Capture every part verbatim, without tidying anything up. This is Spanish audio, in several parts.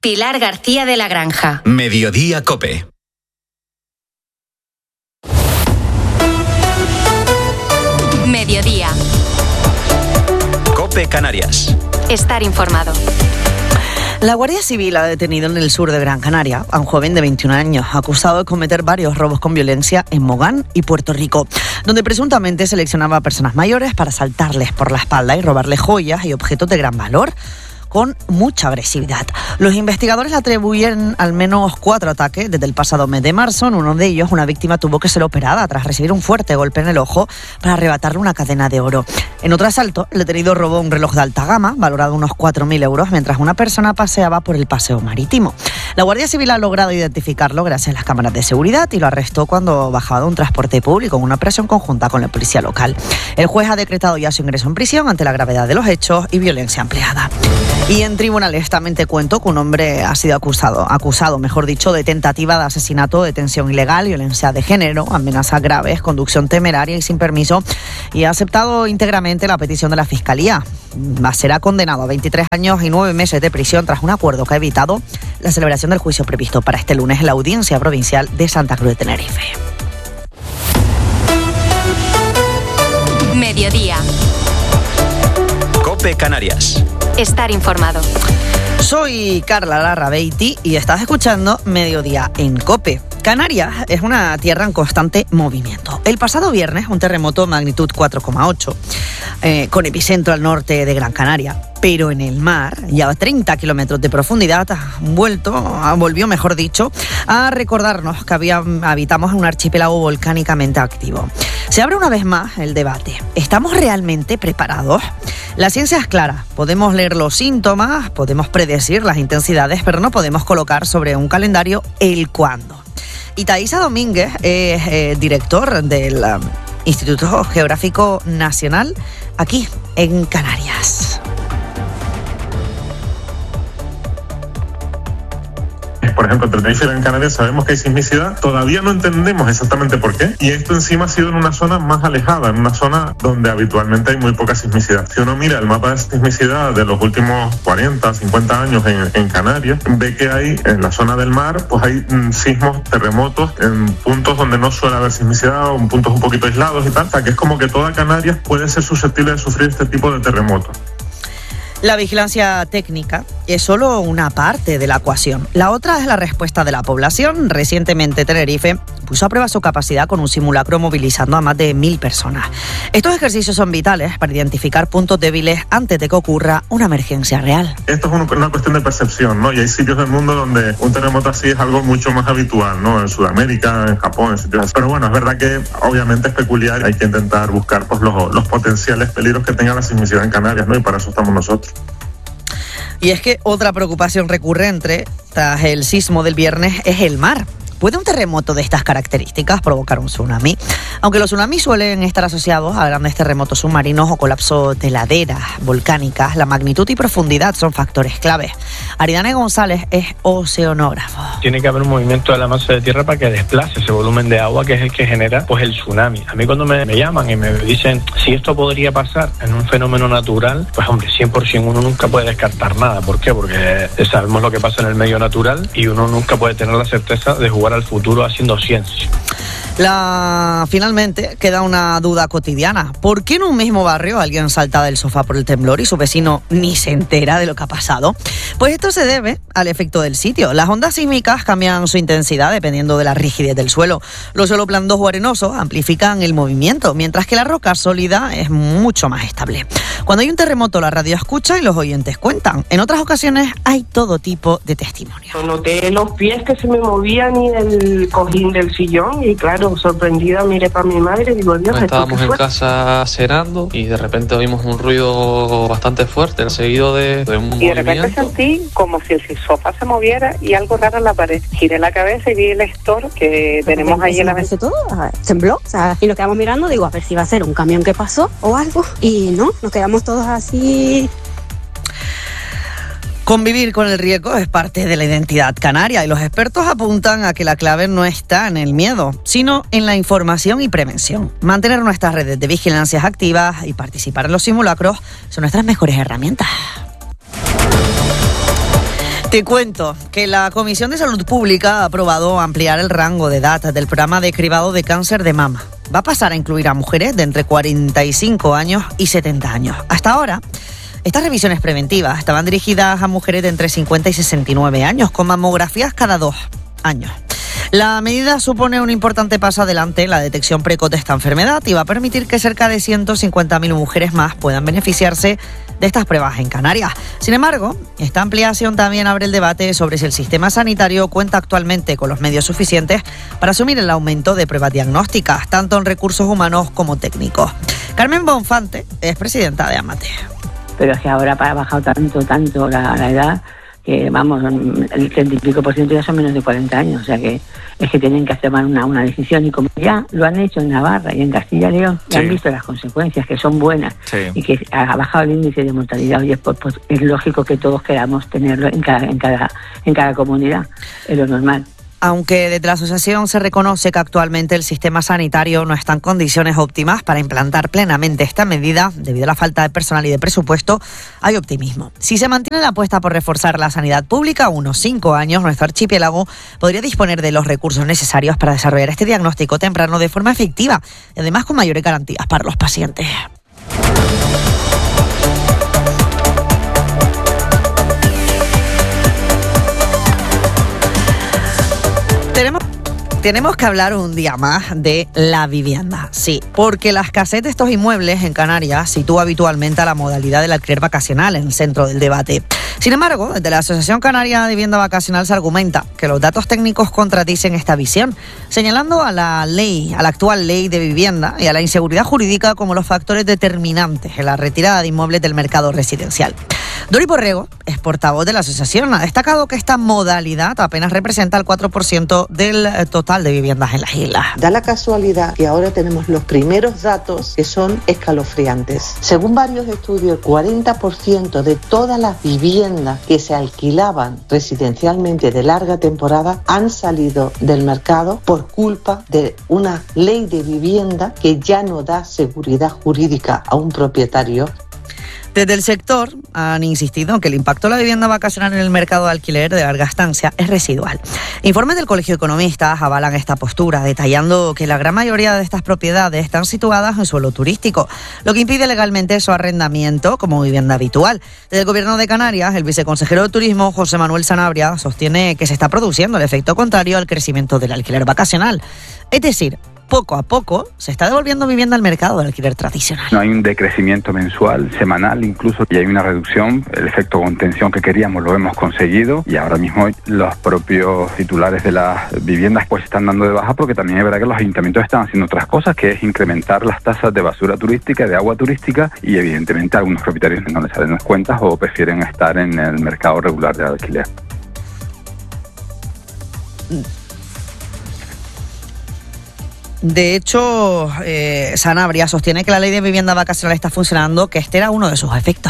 Pilar García de la Granja. Mediodía COPE. Mediodía. COPE Canarias. Estar informado. La Guardia Civil ha detenido en el sur de Gran Canaria a un joven de veintiún años, acusado de cometer varios robos con violencia en Mogán y Puerto Rico, donde presuntamente seleccionaba a personas mayores para saltarles por la espalda y robarles joyas y objetos de gran valor, con mucha agresividad. Los investigadores le atribuyen al menos cuatro ataques desde el pasado mes de marzo. En uno de ellos, una víctima tuvo que ser operada tras recibir un fuerte golpe en el ojo para arrebatarle una cadena de oro. En otro asalto, el detenido robó un reloj de alta gama, valorado unos cuatro mil euros, mientras una persona paseaba por el paseo marítimo. La Guardia Civil ha logrado identificarlo gracias a las cámaras de seguridad y lo arrestó cuando bajaba de un transporte público en una operación conjunta con la policía local. El juez ha decretado ya su ingreso en prisión ante la gravedad de los hechos y violencia empleada. Y en tribunales también te cuento que un hombre ha sido acusado, acusado, mejor dicho, de tentativa de asesinato, detención ilegal, violencia de género, amenazas graves, conducción temeraria y sin permiso, y ha aceptado íntegramente la petición de la Fiscalía. Será condenado a veintitrés años y nueve meses de prisión tras un acuerdo que ha evitado la celebración del juicio previsto para este lunes en la Audiencia Provincial de Santa Cruz de Tenerife. Mediodía. COPE Canarias. Estar informado. Soy Carla Larrabeiti y estás escuchando Mediodía en COPE. Canarias es una tierra en constante movimiento. El pasado viernes, un terremoto magnitud cuatro coma ocho, eh, con epicentro al norte de Gran Canaria, pero en el mar, ya a treinta kilómetros de profundidad, ha vuelto, volvió, mejor dicho, a recordarnos que había, habitamos en un archipiélago volcánicamente activo. Se abre una vez más el debate. ¿Estamos realmente preparados? La ciencia es clara. Podemos leer los síntomas, podemos predecir las intensidades, pero no podemos colocar sobre un calendario el cuándo. Y Thaisa Domínguez es eh, director del um, Instituto Geográfico Nacional aquí en Canarias. Por ejemplo, entre Tenerife y Gran Canaria sabemos que hay sismicidad, todavía no entendemos exactamente por qué, y esto encima ha sido en una zona más alejada, en una zona donde habitualmente hay muy poca sismicidad. Si uno mira el mapa de sismicidad de los últimos cuarenta, cincuenta años en, en Canarias, ve que hay en la zona del mar, pues hay mm, sismos, terremotos en puntos donde no suele haber sismicidad, o en puntos un poquito aislados y tal, o sea que es como que toda Canarias puede ser susceptible de sufrir este tipo de terremotos. La vigilancia técnica es solo una parte de la ecuación. La otra es la respuesta de la población. Recientemente Tenerife puso a prueba su capacidad con un simulacro movilizando a más de mil personas. Estos ejercicios son vitales para identificar puntos débiles antes de que ocurra una emergencia real. Esto es una cuestión de percepción, ¿no? Y hay sitios del mundo donde un terremoto así es algo mucho más habitual, ¿no? En Sudamérica, en Japón, en sitios así. Pero bueno, es verdad que obviamente es peculiar. Hay que intentar buscar pues, los, los potenciales peligros que tenga la sismicidad en Canarias, ¿no? Y para eso estamos nosotros. Y es que otra preocupación recurrente tras el sismo del viernes es el mar. ¿Puede un terremoto de estas características provocar un tsunami? Aunque los tsunamis suelen estar asociados a grandes terremotos submarinos o colapso de laderas volcánicas, la magnitud y profundidad son factores claves. Aridane González es oceanógrafo. Tiene que haber un movimiento de la masa de tierra para que desplace ese volumen de agua que es el que genera pues el tsunami. A mí cuando me, me llaman y me dicen si esto podría pasar en un fenómeno natural, pues hombre, cien por ciento uno nunca puede descartar nada. ¿Por qué? Porque sabemos lo que pasa en el medio natural y uno nunca puede tener la certeza de jugar al futuro haciendo ciencia. La, finalmente queda una duda cotidiana. ¿Por qué en un mismo barrio alguien salta del sofá por el temblor y su vecino ni se entera de lo que ha pasado? Pues esto se debe al efecto del sitio. Las ondas sísmicas cambian su intensidad dependiendo de la rigidez del suelo. Los suelos blandos o arenosos amplifican el movimiento, mientras que la roca sólida es mucho más estable. Cuando hay un terremoto, la radio escucha y los oyentes cuentan. En otras ocasiones hay todo tipo de testimonios. Noté los pies que se me movían y el cojín del sillón y claro, sorprendida miré para mi madre y digo, Dios, estábamos en casa cenando y de repente oímos un ruido bastante fuerte, seguido de, de un y de movimiento. repente sentí como si el sofá se moviera y algo raro en la pared. Giré la cabeza y vi el store que tenemos ahí en la mesa. Todo, tembló, o sea, y nos quedamos mirando, digo, a ver si va a ser un camión que pasó o algo, y no, nos quedamos todos así. Convivir con el riesgo es parte de la identidad canaria y los expertos apuntan a que la clave no está en el miedo, sino en la información y prevención. Mantener nuestras redes de vigilancia activas y participar en los simulacros son nuestras mejores herramientas. Te cuento que la Comisión de Salud Pública ha aprobado ampliar el rango de edad del programa de cribado de cáncer de mama. Va a pasar a incluir a mujeres de entre cuarenta y cinco años y setenta años. Hasta ahora, estas revisiones preventivas estaban dirigidas a mujeres de entre cincuenta y sesenta y nueve años, con mamografías cada dos años. La medida supone un importante paso adelante en la detección precoz de esta enfermedad y va a permitir que cerca de ciento cincuenta mil mujeres más puedan beneficiarse de estas pruebas en Canarias. Sin embargo, esta ampliación también abre el debate sobre si el sistema sanitario cuenta actualmente con los medios suficientes para asumir el aumento de pruebas diagnósticas, tanto en recursos humanos como técnicos. Carmen Bonfante es presidenta de AMATE. Pero es que ahora ha bajado tanto, tanto la, la edad, que vamos, el treinta y pico por ciento ya son menos de cuarenta años, o sea que es que tienen que tomar una, una decisión, y como ya lo han hecho en Navarra y en Castilla y León, sí, y han visto las consecuencias, que son buenas, sí, y que ha bajado el índice de mortalidad, oye, pues, pues es lógico que todos queramos tenerlo en cada, en cada, en cada comunidad, es lo normal. Aunque desde la asociación se reconoce que actualmente el sistema sanitario no está en condiciones óptimas para implantar plenamente esta medida, debido a la falta de personal y de presupuesto, hay optimismo. Si se mantiene la apuesta por reforzar la sanidad pública, unos cinco años, nuestro archipiélago podría disponer de los recursos necesarios para desarrollar este diagnóstico temprano de forma efectiva y además con mayores garantías para los pacientes. Tenemos, tenemos que hablar un día más de la vivienda, sí, porque la escasez de estos inmuebles en Canarias sitúa habitualmente a la modalidad del alquiler vacacional en el centro del debate. Sin embargo, desde la Asociación Canaria de Vivienda Vacacional se argumenta que los datos técnicos contradicen esta visión, señalando a la ley, a la actual ley de vivienda y a la inseguridad jurídica como los factores determinantes en la retirada de inmuebles del mercado residencial. Dori Borrego es portavoz de la asociación. Ha destacado que esta modalidad apenas representa el cuatro por ciento del total de viviendas en las islas. Da la casualidad que ahora tenemos los primeros datos que son escalofriantes. Según varios estudios, el cuarenta por ciento de todas las viviendas que se alquilaban residencialmente de larga temporada han salido del mercado por culpa de una ley de vivienda que ya no da seguridad jurídica a un propietario. Desde el sector han insistido en que el impacto de la vivienda vacacional en el mercado de alquiler de larga estancia es residual. Informes del Colegio de Economistas avalan esta postura, detallando que la gran mayoría de estas propiedades están situadas en suelo turístico, lo que impide legalmente su arrendamiento como vivienda habitual. Desde el Gobierno de Canarias, el viceconsejero de Turismo, José Manuel Sanabria, sostiene que se está produciendo el efecto contrario al crecimiento del alquiler vacacional. Es decir, poco a poco se está devolviendo vivienda al mercado del alquiler tradicional. No hay un decrecimiento mensual, semanal incluso, y hay una reducción. El efecto contención que queríamos lo hemos conseguido, y ahora mismo los propios titulares de las viviendas pues están dando de baja, porque también es verdad que los ayuntamientos están haciendo otras cosas, que es incrementar las tasas de basura turística, de agua turística, y evidentemente algunos propietarios no les salen las cuentas o prefieren estar en el mercado regular de alquiler. De hecho, eh, Sanabria sostiene que la ley de vivienda vacacional está funcionando, que este era uno de sus efectos.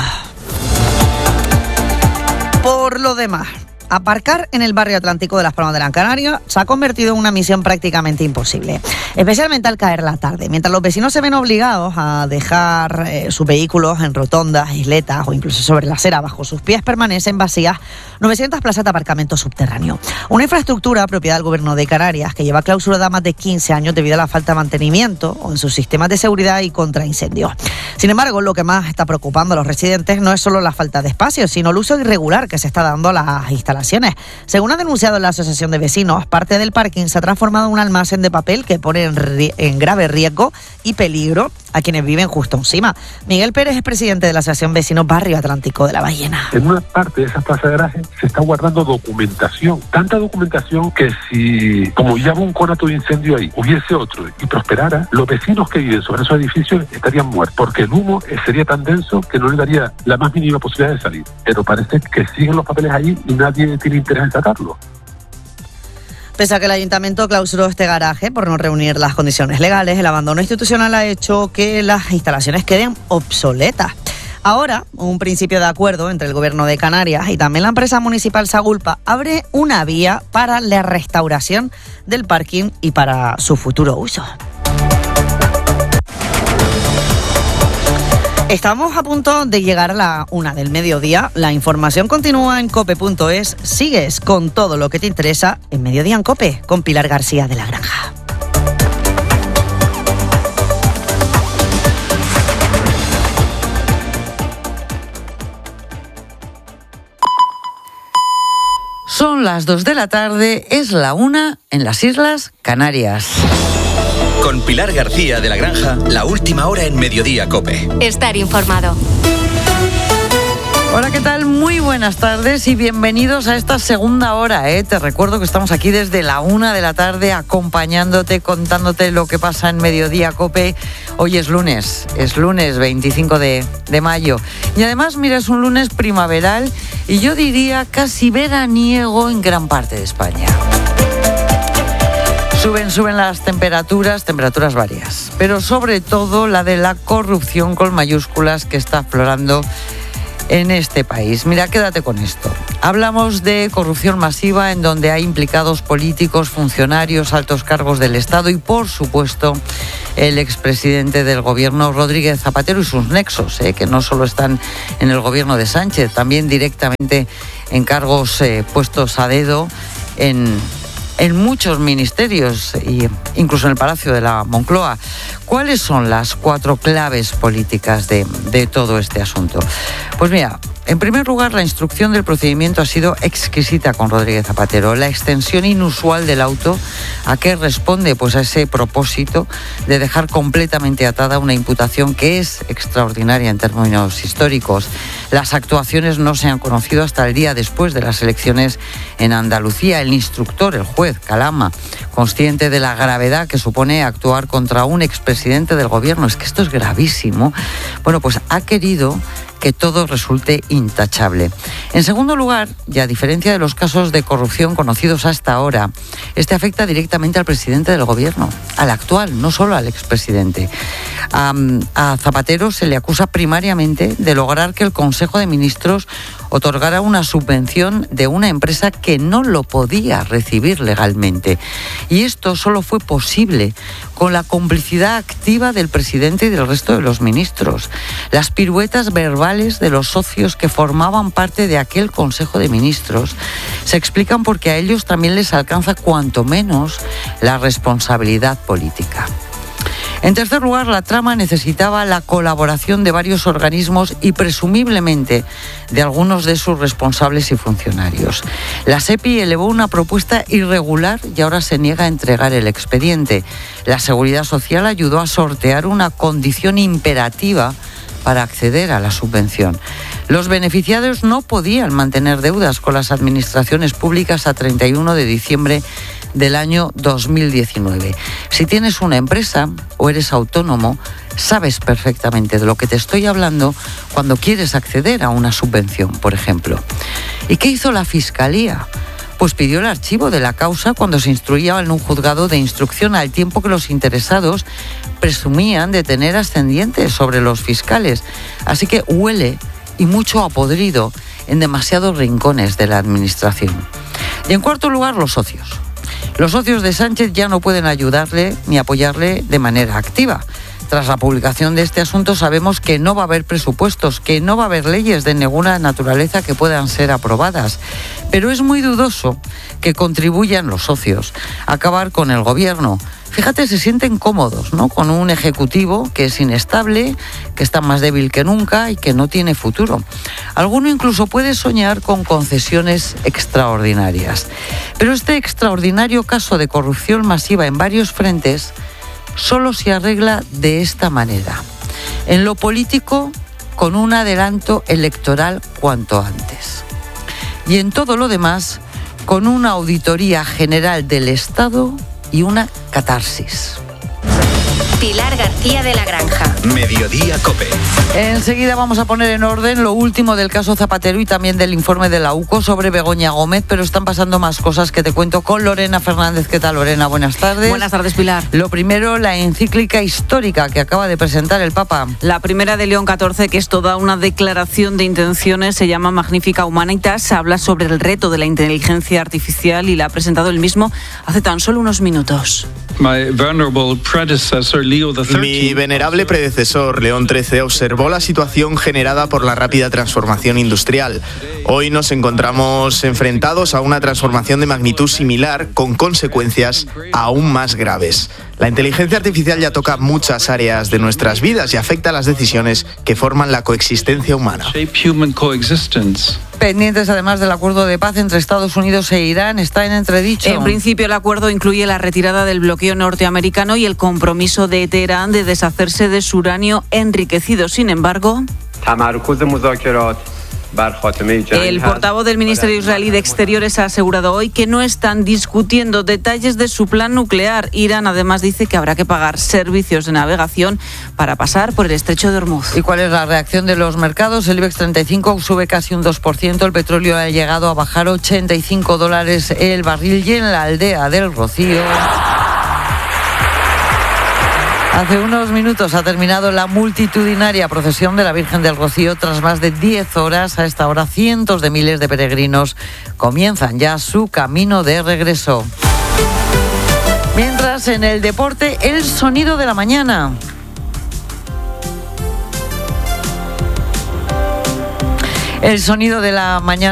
Por lo demás, aparcar en el barrio Atlántico de Las Palmas de Gran Canaria se ha convertido en una misión prácticamente imposible, especialmente al caer la tarde, mientras los vecinos se ven obligados a dejar eh, sus vehículos en rotondas, isletas o incluso sobre la acera. Bajo sus pies permanecen vacías novecientas plazas de aparcamiento subterráneo, una infraestructura propiedad del Gobierno de Canarias que lleva clausurada más de quince años debido a la falta de mantenimiento o en sus sistemas de seguridad y contra incendios. Sin embargo, lo que más está preocupando a los residentes no es solo la falta de espacio, sino el uso irregular que se está dando a las instalaciones. Según ha denunciado la Asociación de Vecinos, parte del parking se ha transformado en un almacén de papel que pone en, ri- en grave riesgo y peligro a quienes viven justo encima. Miguel Pérez es presidente de la Asociación Vecinos Barrio Atlántico de La Ballena. En una parte de esas plazas de garaje se está guardando documentación, tanta documentación que si, como ya hubo un conato de incendio ahí, hubiese otro y prosperara, los vecinos que viven sobre esos edificios estarían muertos, porque el humo sería tan denso que no le daría la más mínima posibilidad de salir. Pero parece que siguen los papeles ahí y nadie tiene interés en sacarlo. Pese a que el ayuntamiento clausuró este garaje por no reunir las condiciones legales, el abandono institucional ha hecho que las instalaciones queden obsoletas. Ahora, un principio de acuerdo entre el Gobierno de Canarias y también la empresa municipal Sagulpa abre una vía para la restauración del parking y para su futuro uso. Estamos a punto de llegar a la una del mediodía. La información continúa en cope punto es. Sigues con todo lo que te interesa en Mediodía en COPE, con Pilar García de la Granja. Son las dos de la tarde, es la una en las Islas Canarias. Con Pilar García de la Granja, la última hora en Mediodía COPE. Estar informado. Hola, ¿qué tal? Muy buenas tardes y bienvenidos a esta segunda hora, ¿eh? Te recuerdo que estamos aquí desde la una de la tarde acompañándote, contándote lo que pasa en Mediodía COPE. Hoy es lunes, es lunes veinticinco de mayo. Y además, mira, es un lunes primaveral y yo diría casi veraniego en gran parte de España. Suben, suben las temperaturas, temperaturas varias, pero sobre todo la de la corrupción con mayúsculas que está aflorando en este país. Mira, quédate con esto. Hablamos de corrupción masiva en donde hay implicados políticos, funcionarios, altos cargos del Estado y, por supuesto, el expresidente del gobierno, Rodríguez Zapatero, y sus nexos, eh, que no solo están en el gobierno de Sánchez, también directamente en cargos eh, puestos a dedo en... en muchos ministerios e incluso en el Palacio de la Moncloa. ¿Cuáles son las cuatro claves políticas de, de todo este asunto? Pues mira, en primer lugar, la instrucción del procedimiento ha sido exquisita con Rodríguez Zapatero. La extensión inusual del auto, ¿a qué responde? Pues a ese propósito de dejar completamente atada una imputación que es extraordinaria en términos históricos. Las actuaciones no se han conocido hasta el día después de las elecciones en Andalucía. El instructor, el juez Calama, consciente de la gravedad que supone actuar contra un expresidente del gobierno, es que esto es gravísimo, bueno, pues ha querido que todo resulte intachable. En segundo lugar, y a diferencia de los casos de corrupción conocidos hasta ahora, este afecta directamente al presidente del gobierno, al actual, no solo al expresidente. A, a Zapatero se le acusa primariamente de lograr que el Consejo de Ministros otorgara una subvención de una empresa que no lo podía recibir legalmente. Y esto solo fue posible con la complicidad activa del presidente y del resto de los ministros. Las piruetas verbales de los socios que formaban parte de aquel Consejo de Ministros se explican porque a ellos también les alcanza cuanto menos la responsabilidad política. En tercer lugar, la trama necesitaba la colaboración de varios organismos y presumiblemente de algunos de sus responsables y funcionarios. La SEPI elevó una propuesta irregular y ahora se niega a entregar el expediente. La Seguridad Social ayudó a sortear una condición imperativa para acceder a la subvención. Los beneficiarios no podían mantener deudas con las administraciones públicas a treinta y uno de diciembre del año dos mil diecinueve. Si tienes una empresa o eres autónomo, sabes perfectamente de lo que te estoy hablando cuando quieres acceder a una subvención, por ejemplo. ¿Y qué hizo la Fiscalía? Pues pidió el archivo de la causa cuando se instruía en un juzgado de instrucción, al tiempo que los interesados presumían de tener ascendientes sobre los fiscales. Así que huele, y mucho a podrido, en demasiados rincones de la administración. Y en cuarto lugar, los socios. Los socios de Sánchez ya no pueden ayudarle ni apoyarle de manera activa. Tras la publicación de este asunto sabemos que no va a haber presupuestos, que no va a haber leyes de ninguna naturaleza que puedan ser aprobadas. Pero es muy dudoso que contribuyan los socios a acabar con el gobierno. Fíjate, se sienten cómodos, ¿no?, con un ejecutivo que es inestable, que está más débil que nunca y que no tiene futuro. Alguno incluso puede soñar con concesiones extraordinarias. Pero este extraordinario caso de corrupción masiva en varios frentes solo se arregla de esta manera. En lo político, con un adelanto electoral cuanto antes. Y en todo lo demás, con una auditoría general del Estado y una catarsis. Pilar García de la Granja. Mediodía COPE. Enseguida vamos a poner en orden lo último del caso Zapatero y también del informe de la U C O sobre Begoña Gómez, pero están pasando más cosas que te cuento con Lorena Fernández. ¿Qué tal, Lorena? Buenas tardes. Buenas tardes, Pilar. Lo primero, la encíclica histórica que acaba de presentar el Papa. La primera de León catorce, que es toda una declaración de intenciones, se llama Magnificat Humanitas, habla sobre el reto de la inteligencia artificial y la ha presentado él mismo hace tan solo unos minutos. My venerable predecessor, Mi venerable predecesor, León trece, observó la situación generada por la rápida transformación industrial. Hoy nos encontramos enfrentados a una transformación de magnitud similar, con consecuencias aún más graves. La inteligencia artificial ya toca muchas áreas de nuestras vidas y afecta a las decisiones que forman la coexistencia humana. Pendientes además del acuerdo de paz entre Estados Unidos e Irán, está en entredicho. En principio el acuerdo incluye la retirada del bloqueo norteamericano y el compromiso de Teherán de deshacerse de su uranio enriquecido. Sin embargo, el portavoz del Ministerio israelí de Exteriores ha asegurado hoy que no están discutiendo detalles de su plan nuclear. Irán además dice que habrá que pagar servicios de navegación para pasar por el estrecho de Hormuz. ¿Y cuál es la reacción de los mercados? El IBEX treinta y cinco sube casi un dos por ciento, el petróleo ha llegado a bajar ochenta y cinco dólares el barril y en la aldea del Rocío... Hace unos minutos ha terminado la multitudinaria procesión de la Virgen del Rocío. Tras más de diez horas, a esta hora cientos de miles de peregrinos comienzan ya su camino de regreso. Mientras, en el deporte, el sonido de la mañana. El sonido de la mañana.